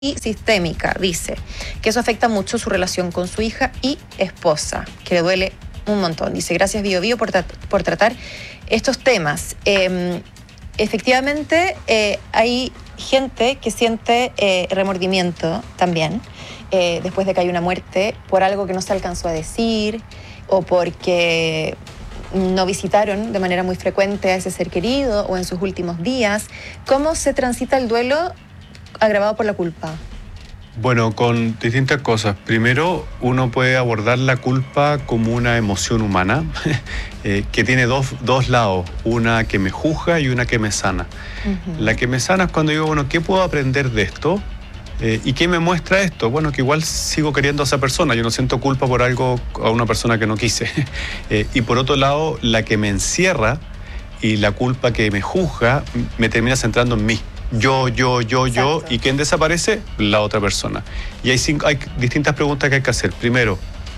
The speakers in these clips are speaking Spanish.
y sistémica. Dice que eso afecta mucho su relación con su hija y esposa, que le duele un montón. Dice, gracias Bio Bio por tratar estos temas. Efectivamente, hay gente que siente remordimiento también después de que hay una muerte por algo que no se alcanzó a decir o porque no visitaron de manera muy frecuente a ese ser querido o en sus últimos días. ¿Cómo se transita el duelo agravado por la culpa? Bueno, con distintas cosas. Primero, uno puede abordar la culpa como una emoción humana que tiene dos lados, una que me juzga y una que me sana. La que me sana es cuando digo, bueno, ¿qué puedo aprender de esto? ¿Y qué me muestra esto? Bueno, que igual sigo queriendo a esa persona, yo no siento culpa por algo a una persona que no quise. Y por otro lado, la que me encierra y la culpa que me juzga me termina centrando en mí. Yo, y ¿quién desaparece? La otra persona. Y hay distintas preguntas que hay que hacer. Primero,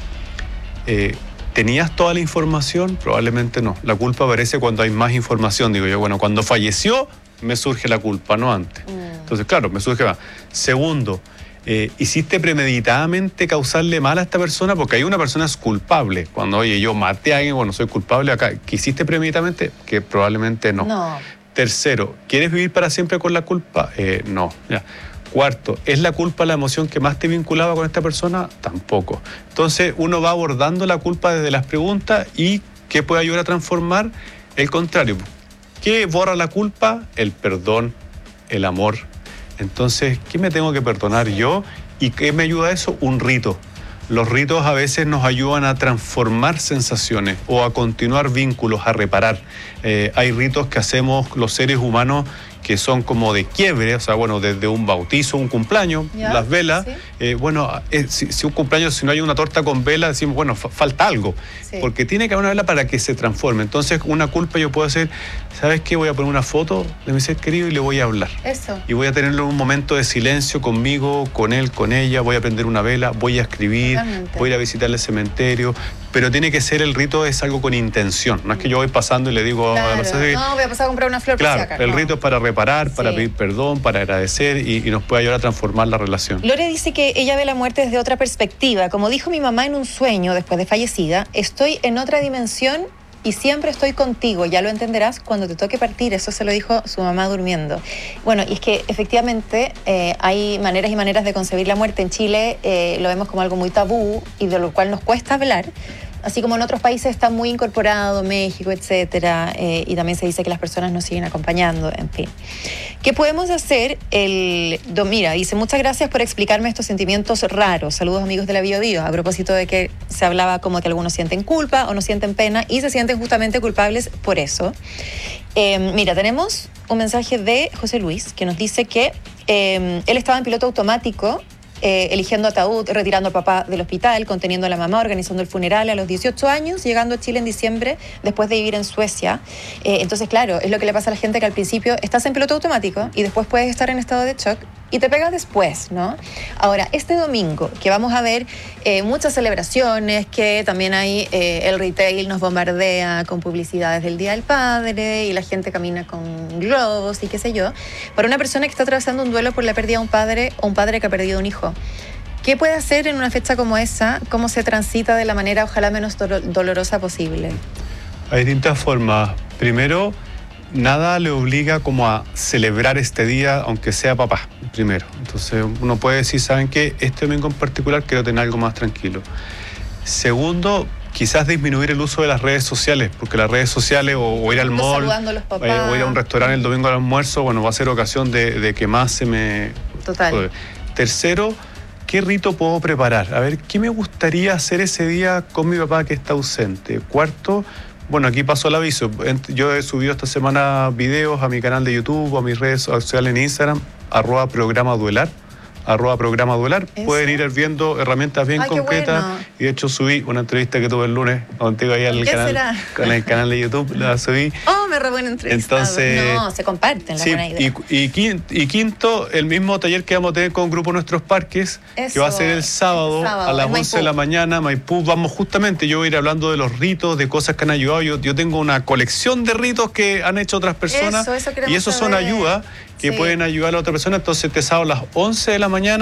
¿tenías toda la información? Probablemente no. La culpa aparece cuando hay más información, digo yo. Bueno, cuando falleció, me surge la culpa, no antes. Entonces, claro, me surge más. Segundo, ¿hiciste premeditadamente causarle mal a esta persona? Porque ahí una persona es culpable. Cuando, oye, yo maté a alguien, bueno, soy culpable acá. ¿Que hiciste premeditadamente? Que probablemente no. Tercero, ¿quieres vivir para siempre con la culpa? No. Ya. Cuarto, ¿es la culpa la emoción que más te vinculaba con esta persona? Tampoco. Entonces, uno va abordando la culpa desde las preguntas y ¿qué puede ayudar a transformar? El contrario. ¿Qué borra la culpa? El perdón, el amor. Entonces, ¿qué me tengo que perdonar yo? ¿Y qué me ayuda a eso? Un rito. Los ritos a veces nos ayudan a transformar sensaciones o a continuar vínculos, a reparar. Hay ritos que hacemos los seres humanos que son como de quiebre, o sea, bueno, desde un bautizo, un cumpleaños, las velas. Sí. Si un cumpleaños, si no hay una torta con vela, decimos, bueno, falta algo. Sí. Porque tiene que haber una vela para que se transforme. Entonces, una culpa yo puedo hacer, ¿sabes qué? Voy a poner una foto de mi ser querido y le voy a hablar. Eso. Y voy a tenerlo un momento de silencio conmigo, con él, con ella, voy a prender una vela, voy a escribir, voy a ir a visitarle el cementerio. Pero tiene que ser, el rito es algo con intención. No es que yo voy pasando y le digo... Claro, no, voy a pasar a comprar una flor. Claro, el rito es para reparar, para pedir perdón, para agradecer y nos puede ayudar a transformar la relación. Lore dice que ella ve la muerte desde otra perspectiva. Como dijo mi mamá en un sueño después de fallecida, estoy en otra dimensión y siempre estoy contigo. Ya lo entenderás cuando te toque partir. Eso se lo dijo su mamá durmiendo. Bueno, y es que efectivamente hay maneras y maneras de concebir la muerte. En Chile lo vemos como algo muy tabú y de lo cual nos cuesta hablar. Así como en otros países está muy incorporado, México, etcétera, y también se dice que las personas nos siguen acompañando, en fin. ¿Qué podemos hacer? Mira, dice, muchas gracias por explicarme estos sentimientos raros. Saludos amigos de la Bio Bio. A propósito de que se hablaba como que algunos sienten culpa o no sienten pena y se sienten justamente culpables por eso. Mira, tenemos un mensaje de José Luis que nos dice que él estaba en piloto automático, eligiendo ataúd, retirando al papá del hospital, conteniendo a la mamá, organizando el funeral a los 18 años, llegando a Chile en diciembre, después de vivir en Suecia. Entonces, claro, es lo que le pasa a la gente que al principio estás en piloto automático y después puedes estar en estado de shock y te pegas después, ¿no? Ahora, este domingo, que vamos a ver muchas celebraciones, que también hay el retail nos bombardea con publicidades del Día del Padre y la gente camina con globos y qué sé yo. Para una persona que está atravesando un duelo por la pérdida de un padre o un padre que ha perdido un hijo, ¿qué puede hacer en una fecha como esa? ¿Cómo se transita de la manera ojalá menos dolorosa posible? Hay distintas formas. Primero, nada le obliga como a celebrar este día, aunque sea papá, primero. Entonces uno puede decir, ¿saben qué? Este domingo en particular quiero tener algo más tranquilo. Segundo, quizás disminuir el uso de las redes sociales, porque las redes sociales o ir al mall, o ir a un restaurante el domingo al almuerzo, bueno, va a ser ocasión de que más se me... Total. Tercero, ¿qué rito puedo preparar? A ver, ¿qué me gustaría hacer ese día con mi papá que está ausente? Cuarto, bueno, aquí pasó el aviso. Yo he subido esta semana videos a mi canal de YouTube, a mis redes sociales en Instagram, @programaduelar. @programaduelar. Pueden ir viendo herramientas bien concretas. Bueno. Y de hecho subí una entrevista que tuve el lunes contigo ahí al canal, con el canal de YouTube, la subí. Oh, me re buena entrevista. Entonces, no, se comparten la buena idea. Y quinto, el mismo taller que vamos a tener con Grupo Nuestros Parques, que va a ser el sábado a las 11 de la mañana, Maipú. Vamos justamente, yo voy a ir hablando de los ritos, de cosas que han ayudado. Yo tengo una colección de ritos que han hecho otras personas. Eso y eso son ayudas que pueden ayudar a la otra persona. Entonces te sábado a las 11 de la mañana